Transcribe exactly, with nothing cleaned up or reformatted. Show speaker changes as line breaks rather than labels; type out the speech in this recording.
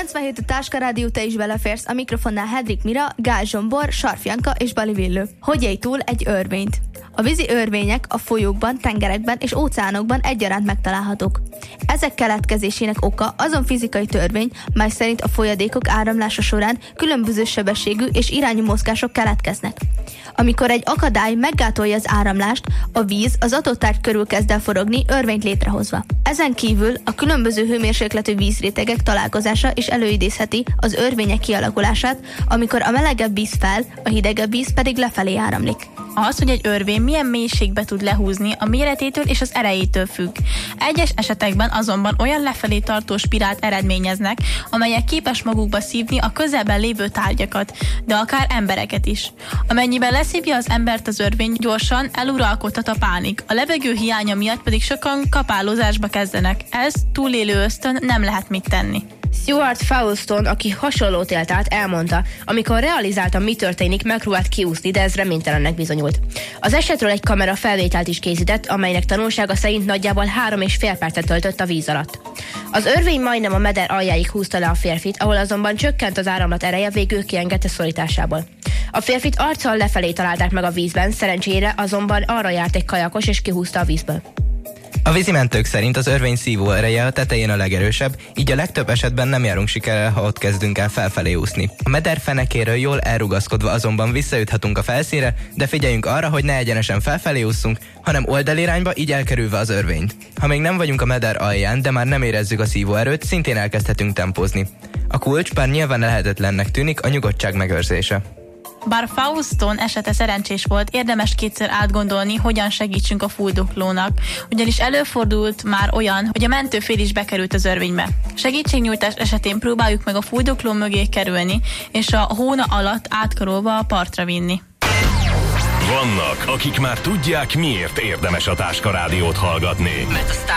kilencvenhét a Táska Rádió, te is beleférsz, a mikrofonnál Hedrik Mira, Gál Zsombor, Sarf Janka és Bali Villő. Hogy élj túl egy örvényt? A vízi örvények a folyókban, tengerekben és óceánokban egyaránt megtalálhatók. Ezek keletkezésének oka azon fizikai törvény, mely szerint a folyadékok áramlása során különböző sebességű és irányú mozgások keletkeznek. Amikor egy akadály meggátolja az áramlást, a víz az adott tárgy körül kezd el forogni, örvényt létrehozva. Ezen kívül a különböző hőmérsékletű vízrétegek találkozása is előidézheti az örvények kialakulását, amikor a melegebb víz fel, a hidegebb víz pedig lefelé áramlik.
Az, hogy egy örvény milyen mélységbe tud lehúzni, a méretétől és az erejétől függ. Egyes esetekben azonban olyan lefelé tartó spirált eredményeznek, amelyek képes magukba szívni a közelben lévő tárgyakat, de akár embereket is. Amennyiben leszívja az embert az örvény, gyorsan eluralkodhat a pánik. A levegő hiánya miatt pedig sokan kapálózásba kezdenek. Ez túlélő ösztön, nem lehet mit tenni.
Stuart Fauston, aki hasonlót élt át, elmondta, amikor realizálta, mi történik, megpróbált kiúszni, de ez reménytelennek bizonyult. Az esetről egy kamera felvételt is készített, amelynek tanulsága szerint nagyjából három és fél percet töltött a víz alatt. Az örvény majdnem a meder aljáig húzta le a férfit, ahol azonban csökkent az áramlat ereje, végül kiengedte szorításából. A férfit arccal lefelé találták meg a vízben, szerencsére azonban arra járt egy kajakos és kihúzta a vízből.
A vízimentők szerint az örvény szívó ereje a tetején a legerősebb, így a legtöbb esetben nem járunk sikerrel, ha ott kezdünk el felfelé úszni. A meder fenekéről jól elrugaszkodva azonban visszajuthatunk a felszínre, de figyeljünk arra, hogy ne egyenesen felfelé ússzunk, hanem oldalirányba, így elkerülve az örvényt. Ha még nem vagyunk a meder alján, de már nem érezzük a szívóerőt, szintén elkezdhetünk tempózni. A kulcs, bár nyilván lehetetlennek tűnik, a nyugodtság megőrzése.
Bár Fauston esete szerencsés volt, érdemes kétszer átgondolni, hogyan segítsünk a fuldoklónak, ugyanis előfordult már olyan, hogy a mentőfél is bekerült az örvénybe. Segítségnyújtás esetén próbáljuk meg a fuldokló mögé kerülni, és a hóna alatt átkarolva a partra vinni.
Vannak, akik már tudják, miért érdemes a Táska Rádiót hallgatni.
Mert a